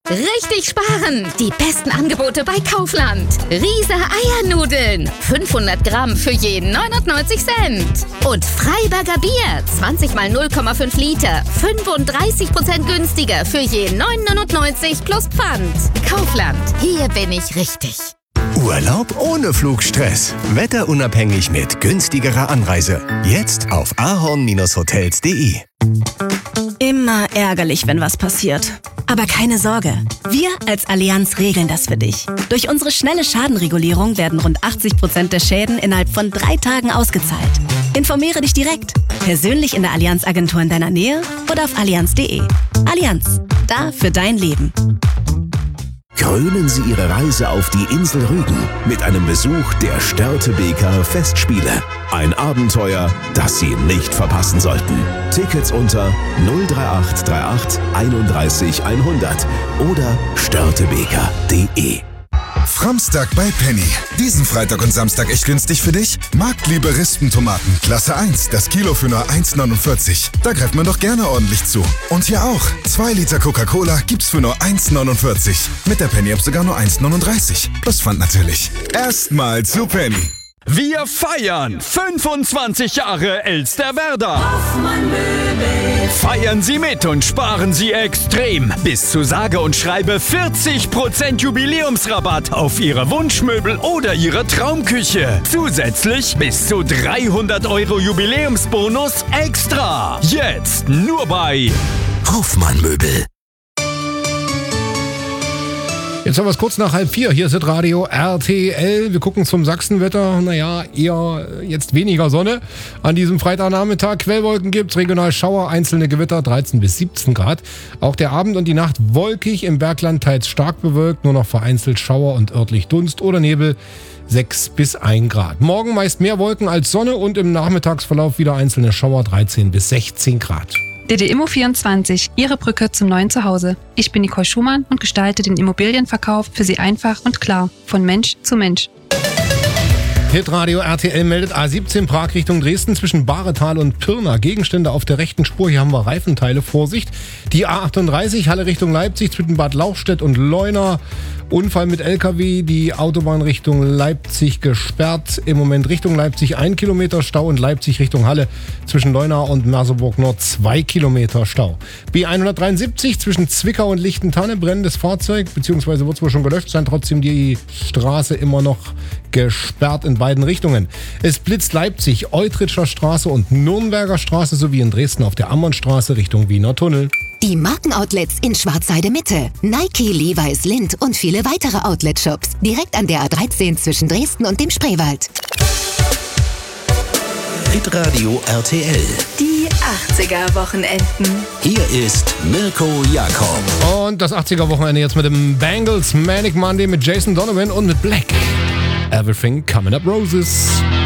Richtig sparen! Die besten Angebote bei Kaufland. Riese Eiernudeln. 500 Gramm für jeden 99 Cent. Und Freiberger Bier. 20 mal 0,5 Liter. 35% günstiger für jeden 9,99 plus Pfand. Kaufland. Hier bin ich richtig. Urlaub ohne Flugstress. Wetterunabhängig mit günstigerer Anreise. Jetzt auf ahorn-hotels.de. Immer ärgerlich, wenn was passiert. Aber keine Sorge, wir als Allianz regeln das für dich. Durch unsere schnelle Schadenregulierung werden rund 80% der Schäden innerhalb von 3 Tagen ausgezahlt. Informiere dich direkt, persönlich in der Allianz-Agentur in deiner Nähe oder auf allianz.de. Allianz, da für dein Leben. Krönen Sie Ihre Reise auf die Insel Rügen mit einem Besuch der Störtebeker Festspiele. Ein Abenteuer, das Sie nicht verpassen sollten. Tickets unter 03838 31 100 oder störtebeker.de. Framstag bei Penny. Diesen Freitag und Samstag echt günstig für dich? Marktliebe Rispentomaten, Klasse 1, das Kilo für nur 1,49. Da greift man doch gerne ordentlich zu. Und hier auch, 2 Liter Coca-Cola gibt's für nur 1,49. Mit der Penny-App sogar nur 1,39. Plus Pfand natürlich. Erstmal zu Penny. Wir feiern 25 Jahre Elsterwerda. Feiern Sie mit und sparen Sie extrem. Bis zu sage und schreibe 40% Jubiläumsrabatt auf Ihre Wunschmöbel oder Ihre Traumküche. Zusätzlich bis zu 300 € Jubiläumsbonus extra. Jetzt nur bei Hoffmann Möbel. Jetzt haben wir es kurz nach 3:30. Hier ist Radio RTL. Wir gucken zum Sachsenwetter. Naja, eher jetzt weniger Sonne. An diesem Freitagnachmittag Quellwolken gibt's, regional Schauer, einzelne Gewitter, 13 bis 17 Grad. Auch der Abend und die Nacht wolkig, im Bergland teils stark bewölkt, nur noch vereinzelt Schauer und örtlich Dunst oder Nebel, 6 bis 1 Grad. Morgen meist mehr Wolken als Sonne und im Nachmittagsverlauf wieder einzelne Schauer, 13 bis 16 Grad. DD-Immo24, Ihre Brücke zum neuen Zuhause. Ich bin Nicole Schumann und gestalte den Immobilienverkauf für Sie einfach und klar, von Mensch zu Mensch. Hitradio RTL meldet A17 Prag Richtung Dresden zwischen Bahretal und Pirna. Gegenstände auf der rechten Spur, hier haben wir Reifenteile, Vorsicht. Die A38 Halle Richtung Leipzig zwischen Bad Lauchstädt und Leuna. Unfall mit LKW, die Autobahn Richtung Leipzig gesperrt. Im Moment Richtung Leipzig 1 Kilometer Stau und Leipzig Richtung Halle zwischen Leuna und Merseburg Nord 2 Kilometer Stau. B173 zwischen Zwickau und Lichtentanne brennendes Fahrzeug, beziehungsweise wird es wohl schon gelöscht sein, trotzdem die Straße immer noch gesperrt in beiden Richtungen. Es blitzt Leipzig, Eutritscher Straße und Nürnberger Straße sowie in Dresden auf der Ammernstraße Richtung Wiener Tunnel. Die Markenoutlets in Schwarzheide Mitte. Nike, Levi's, Lindt und viele weitere Outlet-Shops. Direkt an der A13 zwischen Dresden und dem Spreewald. Hitradio RTL. Die 80er-Wochenenden. Hier ist Mirko Jakob. Und das 80er-Wochenende jetzt mit dem Bangles Manic Monday mit Jason Donovan und mit Black. Everything Coming Up Roses.